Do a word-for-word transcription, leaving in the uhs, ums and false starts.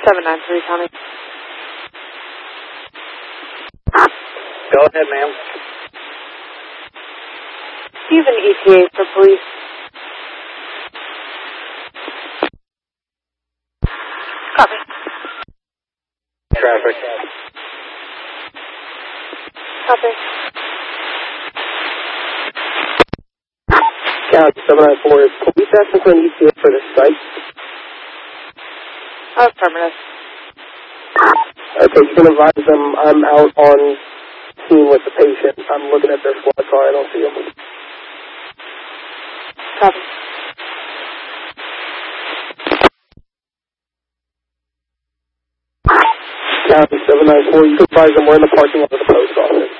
seven nine three, Tommy. Go ahead, ma'am. Do you have an E T A for police? Copy. Traffic. Copy. Count seven nine four, is police asking for an E T A for this site? Affirmative. Okay, you can advise them I'm out on scene with the patient. I'm looking at their squad car. I don't see them. Copy. County seven nine four, you can advise them we're in the parking lot of the post office.